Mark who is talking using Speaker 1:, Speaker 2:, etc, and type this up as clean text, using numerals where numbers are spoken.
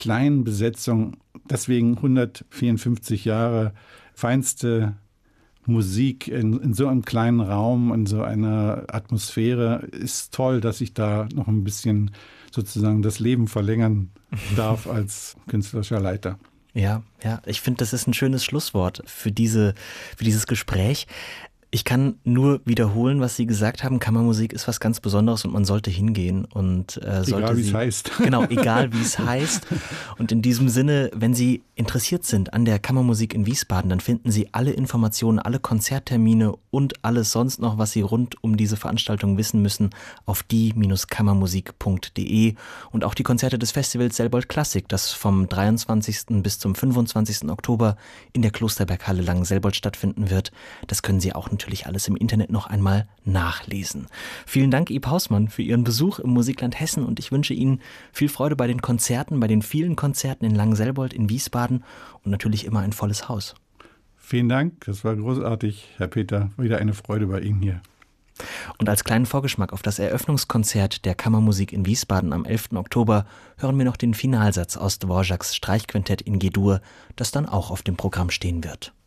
Speaker 1: kleinen Besetzung, deswegen 154 Jahre feinste Musik in so einem kleinen Raum, in so einer Atmosphäre, ist toll, dass ich da noch ein bisschen sozusagen das Leben verlängern darf als künstlerischer Leiter.
Speaker 2: Ja, ich finde, das ist ein schönes Schlusswort für dieses Gespräch. Ich kann nur wiederholen, was Sie gesagt haben. Kammermusik ist was ganz Besonderes und man sollte hingehen. Und
Speaker 1: egal wie es heißt.
Speaker 2: Genau, egal wie es heißt. Und in diesem Sinne, wenn Sie interessiert sind an der Kammermusik in Wiesbaden, dann finden Sie alle Informationen, alle Konzerttermine und alles sonst noch, was Sie rund um diese Veranstaltung wissen müssen, auf die-kammermusik.de. Und auch die Konzerte des Festivals Selbold Klassik, das vom 23. bis zum 25. Oktober in der Klosterberghalle Langenselbold stattfinden wird. Das können Sie auch natürlich alles im Internet noch einmal nachlesen. Vielen Dank, Ib Hausmann, für Ihren Besuch im Musikland Hessen und ich wünsche Ihnen viel Freude bei den Konzerten, bei den vielen Konzerten in Langenselbold, in Wiesbaden und natürlich immer ein volles Haus.
Speaker 1: Vielen Dank, das war großartig, Herr Peter. Wieder eine Freude bei Ihnen hier.
Speaker 2: Und als kleinen Vorgeschmack auf das Eröffnungskonzert der Kammermusik in Wiesbaden am 11. Oktober hören wir noch den Finalsatz aus Dvořáks Streichquintett in G-Dur, das dann auch auf dem Programm stehen wird.